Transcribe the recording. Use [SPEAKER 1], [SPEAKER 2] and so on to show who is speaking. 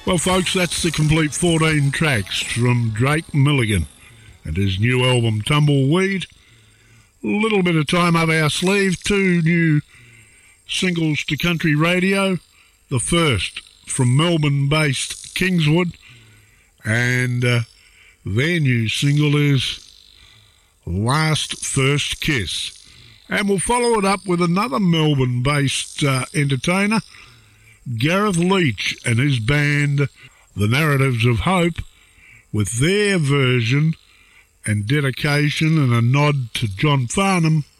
[SPEAKER 1] Well, folks, that's the complete 14 tracks from Drake Milligan and his new album Tumbleweed. A little bit of time up our sleeve, 2 new singles to country radio. The first from Melbourne-based Kingswood, and their new single is Last First Kiss. And we'll follow it up with another Melbourne-based entertainer, Gareth Leach and his band, The Narratives of Hope, with their version and dedication and a nod to John Farnham